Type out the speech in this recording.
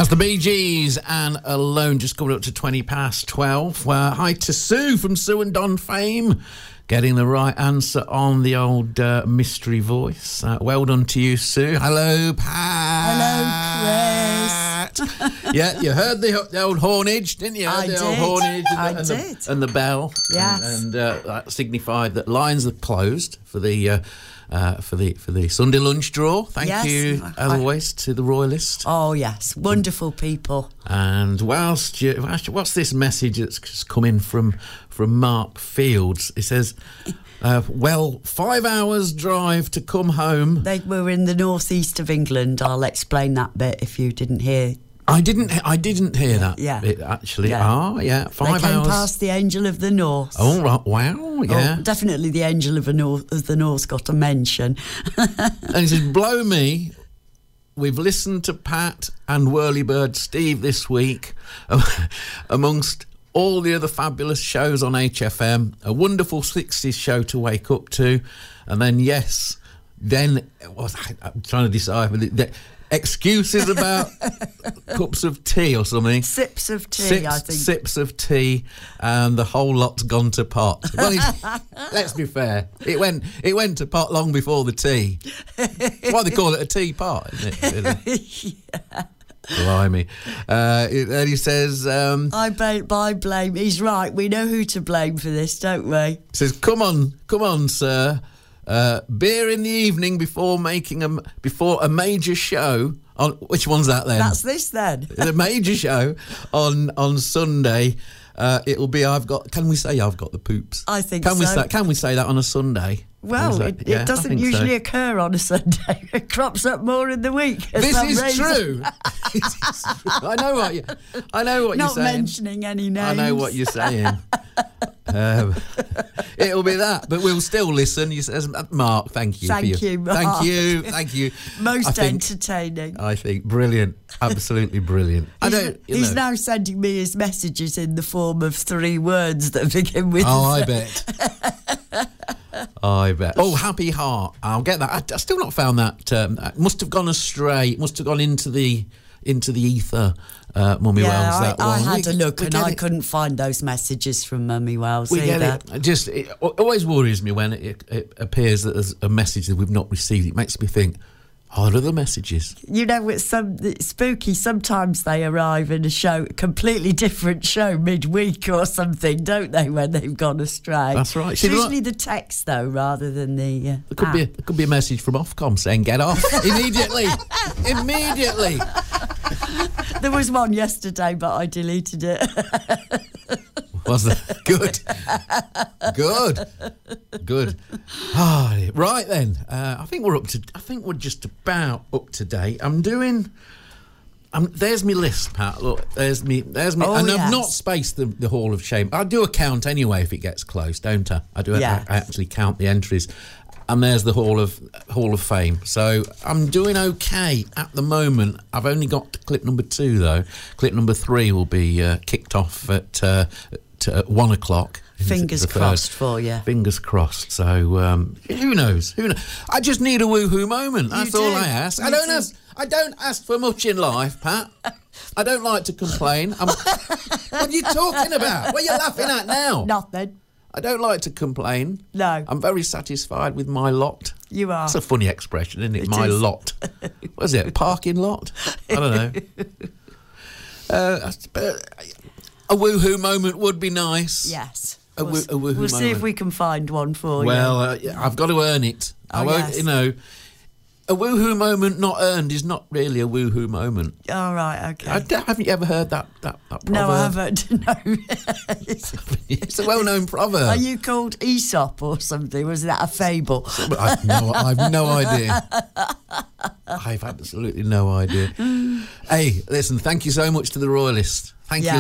That's the Bee Gees and Alone, just coming up to 12:20. Hi to Sue from Sue and Don fame, getting the right answer on the old mystery voice. Well done to you, Sue. Hello, Pat. Hello, Chris. Yeah, you heard the old hornage, didn't you? I the did. Old hornage and the bell. Yes. And that signified that lines are closed for the Sunday lunch draw. Thank you, as always, to the Royalist. Oh, yes. Wonderful people. And what's this message that's come in from Mark Fields? It says, 5 hours drive to come home. They were in the northeast of England. I'll explain that bit if you didn't hear. I didn't hear that bit, actually. Yeah. 5 They came hours. past the Angel of the North. Oh, right. Wow, yeah. Oh, definitely the Angel of the North's got a mention. And he says, blow me, we've listened to Pat and Whirlybird Steve this week, amongst all the other fabulous shows on HFM, a wonderful 60s show to wake up to, and then, I'm trying to decide, excuses about cups of tea or something. Sips of tea, I think. Sips of tea, and the whole lot's gone to pot. Well, let's be fair. It went to pot long before the tea. That's why they call it a teapot, isn't it? Really? Yeah. Blimey. And he says... I blame. He's right. We know who to blame for this, don't we? He says, come on, sir. Beer in the evening before a major show on which one's that then? That's this then. The major show on Sunday. It'll be can we say I've got the poops? I think can so. Can we say that on a Sunday? Well, it doesn't usually occur on a Sunday. It crops up more in the week. This is true. I know what you're saying. Not mentioning any names. I know what you're saying. It'll be that, but we'll still listen. He says, Mark, thank you. Thank you, Mark. Thank you. Most entertaining. I think brilliant, absolutely brilliant. He's now sending me his messages in the form of 3 words that begin with. Oh, I bet. I bet. Oh, Happy Heart. I'll get that. I still not found that. It must have gone astray. It must have gone into the ether. Mummy Wells. That I one. had a look and I couldn't find those messages from Mummy Wells either. It always worries me when it appears that there's a message that we've not received. It makes me think, are there other messages? You know, it's spooky. Sometimes they arrive in a completely different show midweek or something, don't they, when they've gone astray? That's right. It's usually the text, though, rather than the There could be a message from Ofcom saying, get off immediately. Immediately. There was one yesterday, but I deleted it. Was that good? Oh, right then. I think we're just about up to date. There's my list, Pat. Look, there's me. Oh, and yes. I've not spaced the Hall of Shame. I do a count anyway if it gets close, don't I? I do. Yes. I actually count the entries. And there's the Hall of Fame. So I'm doing okay at the moment. I've only got to clip number 2 though. Clip number 3 will be kicked off at 1 o'clock. Fingers crossed for you. Fingers crossed. So who knows? I just need a woohoo moment. That's all I ask. I don't ask for much in life, Pat. I don't like to complain. What are you talking about? What are you laughing at now? Nothing. I don't like to complain. No. I'm very satisfied with my lot. You are. It's a funny expression, isn't it? It My is. lot. What is it? A parking lot? I don't know. A woohoo moment would be nice. Yes. A woohoo moment. We'll see if we can find one for you. Well, I've got to earn it. I won't, yes. A woohoo moment not earned is not really a woohoo moment. All right, okay. Haven't you ever heard that proverb? No, I haven't. No. It's a well-known proverb. Are you called Aesop or something? Was that a fable? I've no idea. I've absolutely no idea. Hey, listen, thank you so much to the Royalist. Thank you.